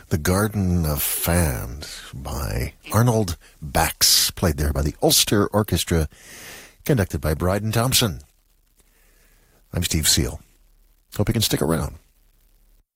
The Garden of Fans by Arnold Bax, played there by the Ulster Orchestra, conducted by Bryden Thompson. I'm Steve Seal. Hope you can stick around.